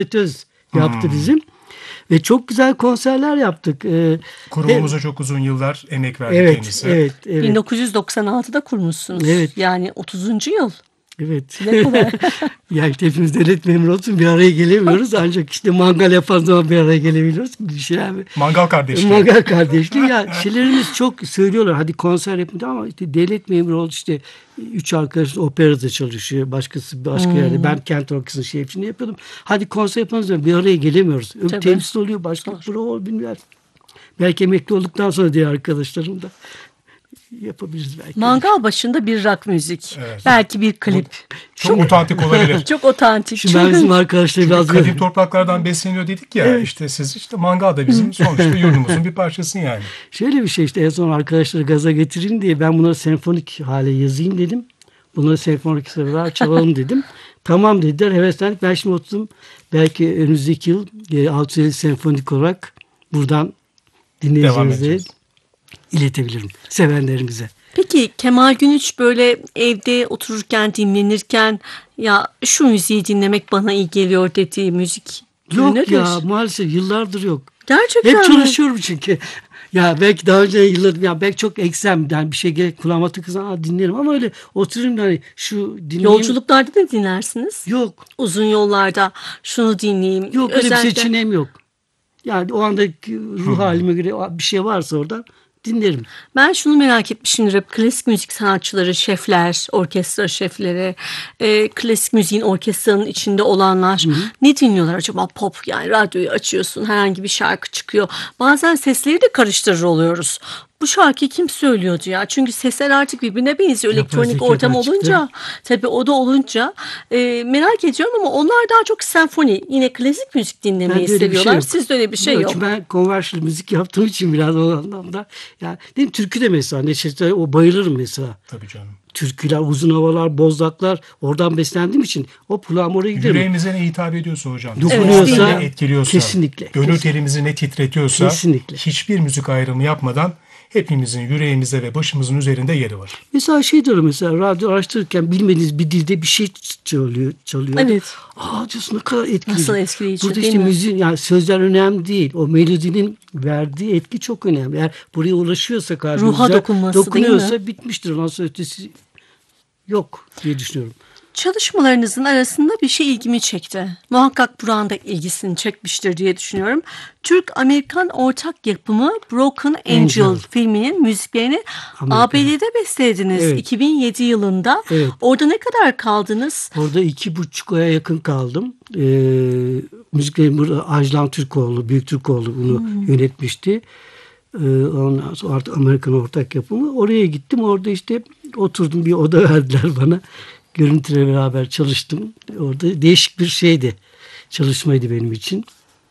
Öz yaptı bizim. Ve çok güzel konserler yaptık. Kurumumuza çok uzun yıllar emek verdi Evet, kendisi. evet, evet. 1996'da kurmuşsunuz. Evet. Yani 30. yıl. Evet. Ne kadar? Ya işte hepimiz devlet memuru olsun, bir araya gelemiyoruz. Ancak işte mangal yapan zaman bir araya gelebiliyoruz. Bir şey abi. Mangal kardeşliği. Mangal kardeşliği. Ya şeylerimiz çok söylüyorlar. Hadi konser yapın ama işte devlet memuru oldu, işte 3 arkadaş operada çalışıyor. Başkası başka yerde. Ben kent orkestrası hepsini yapıyordum. Hadi konser yapalım zaman bir araya gelemiyoruz. Öbür Tabii. temsil oluyor. Başka prova bilmiyorum. Belki emekli olduktan sonra diğer arkadaşlarım da yapabiliriz belki. Mangal başında bir rock müzik. Evet. Belki bir klip. Çok otantik olabilir. Çok otantik. Şimdi ben bizim arkadaşlar biraz Kadim topraklardan besleniyor dedik ya. İşte siz işte mangal da bizim sonuçta yurdumuzun bir parçası yani. şöyle bir şey, işte en son arkadaşları gaza getireyim diye ben bunları senfonik hale yazayım dedim. Bunları senfonik sefer çalalım dedim. Tamam dediler, heveslendik. Ben şimdi oturdum. Belki önümüzdeki yıl 650 senfonik olarak buradan Devam dinleyicilerimize edeceğiz. iletebilirim. Sevenlerimize. Peki Kemal Günüç böyle evde otururken, dinlenirken ya şu müziği dinlemek bana iyi geliyor dediği müzik türü Yok nedir? ya, maalesef yıllardır yok. Gerçekten Hep mi? çalışıyorum çünkü. Ya belki daha önce yıllarım, ya belki çok eksem, yani bir şey gerek kulağıma tıkırsa dinlerim ama öyle oturayım da hani şu dinleyeyim. Yolculuklarda da dinlersiniz. Yok. Uzun yollarda şunu dinleyeyim. Yok, öyle bir Özellikle seçeneğim yok. Yani o andaki ruh halime göre bir şey varsa orada dinlerim. ben şunu merak etmişimdir hep, klasik müzik sanatçıları, şefler, orkestra şefleri, klasik müziğin orkestranın içinde olanlar ne dinliyorlar acaba? Pop, yani radyoyu açıyorsun, herhangi bir şarkı çıkıyor. Bazen sesleri de karıştırır oluyoruz. Bu şarkıyı kim söylüyordu ya? Çünkü sesler artık birbirine benziyor. Yapay Elektronik zekadan ortam çıktı. olunca, tabii o da olunca merak ediyorum ama onlar daha çok senfoni, yine klasik müzik dinlemeyi Bende öyle bir şey seviyorlar. yok. Sizde öyle bir şey yok. Çünkü ben conversion müzik yaptığım için biraz o anlamda. Ya değil mi, türkü de mesela Neşet, o bayılırım mesela. Tabii canım. Türküler, uzun havalar, bozdaklar, oradan beslendiğim için o kulağım oraya giderim. Yüreğimize ne hitap ediyorsa hocam. Dokunuyorsa, ne etkiliyorsa. kesinlikle. Gönül telimizi ne titretiyorsa. Kesinlikle. Hiçbir müzik ayrımı yapmadan hepimizin yüreğimizde ve başımızın üzerinde yeri var. Mesela şey diyorum, mesela radyo araştırırken bilmediğiniz bir dilde bir şey çalıyor. Evet. Diyorsun, ne kadar etkileyici. Nasıl etkileyici, Burada değil işte mi? müziğin, yani sözler önemli değil. O melodinin verdiği etki çok önemli. Eğer buraya ulaşıyorsa kalbimize, Ruha dokunması, dokunuyorsa değil mi? bitmiştir. Ondan sonra ötesi yok diye düşünüyorum. Çalışmalarınızın arasında bir şey ilgimi çekti. Muhakkak Burak'ın da ilgisini çekmiştir diye düşünüyorum. Türk-Amerikan ortak yapımı Broken Angel Angel filminin müziklerini Amerika. ABD'de bestlediniz. Evet. 2007 yılında. Evet. Orada ne kadar kaldınız? Orada 2,5 aya yakın kaldım. Müziklerin burada Ajlan Türkoğlu, Büyük Türkoğlu bunu yönetmişti. Ondan sonra artık Amerikan ortak yapımı. Oraya gittim. Orada işte oturdum, bir oda verdiler bana. Görüntüyle beraber çalıştım. Orada değişik bir şeydi. Çalışmaydı benim için.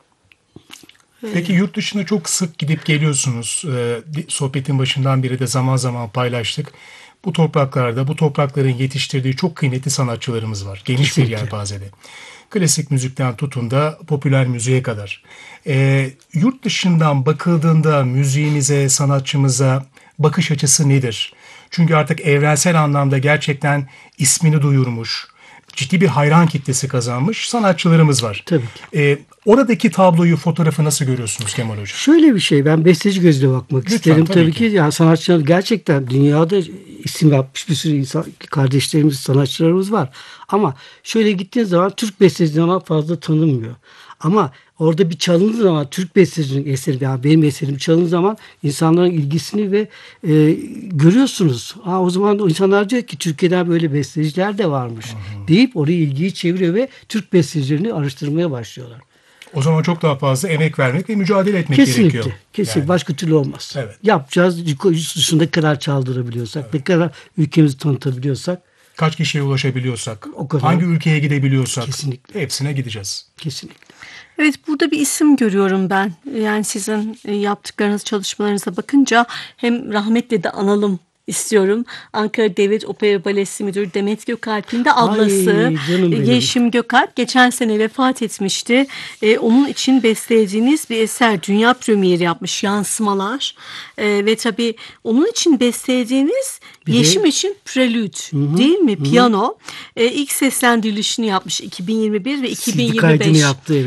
Peki yurt dışına çok sık gidip geliyorsunuz. Sohbetin başından beri de zaman zaman paylaştık. Bu topraklarda, bu toprakların yetiştirdiği çok kıymetli sanatçılarımız var. Geniş Kesinlikle. bir yelpazede. Klasik müzikten tutun da popüler müziğe kadar. Yurt dışından bakıldığında müziğimize, sanatçımıza bakış açısı nedir? Çünkü artık evrensel anlamda gerçekten ismini duyurmuş, ciddi bir hayran kitlesi kazanmış sanatçılarımız var. Tabii ki. Oradaki tabloyu, fotoğrafı nasıl görüyorsunuz Kemal Hocam? Şöyle bir şey, ben besteci gözle bakmak Lütfen, isterim. tabii Tabii ki. ki yani sanatçılar gerçekten dünyada isim yapmış bir sürü insan, kardeşlerimiz, sanatçılarımız var. Ama şöyle gittiğiniz zaman Türk bestecileri fazla tanınmıyor. Ama orada bir çalındığı zaman Türk bestecinin eseri, yani benim eserim çalındığı zaman insanların ilgisini ve görüyorsunuz. O zaman o insanlar diyor ki Türkiye'den böyle besteciler de varmış deyip oraya ilgiyi çeviriyor ve Türk bestecilerini araştırmaya başlıyorlar. O zaman çok daha fazla emek vermek ve mücadele etmek Kesinlikle. gerekiyor. Kesinlikle. Yani. Başka türlü olmaz. Evet. Yapacağız. Yurt dışında ne kadar çaldırabiliyorsak, ne kadar ülkemizi tanıtabiliyorsak Kaç kişiye ulaşabiliyorsak, O kadar. hangi ülkeye gidebiliyorsak Kesinlikle. hepsine gideceğiz. kesinlikle. Evet, burada bir isim görüyorum ben. Yani sizin yaptıklarınız, çalışmalarınıza bakınca hem rahmetle de analım istiyorum. Ankara Devlet Opera Balesi Müdürü Demet Gökalp'in de ablası canım benim. Yeşim Gökalp geçen sene vefat etmişti. Onun için bestelediğiniz bir eser dünya premieri yapmış, Yansımalar. Ve tabii onun için bestelediğiniz Bir de- Yeşim için Prelude değil mi? Piyano. İlk seslendirilişini yapmış 2021 ve CD kaydını 2025. yaptı. Evet.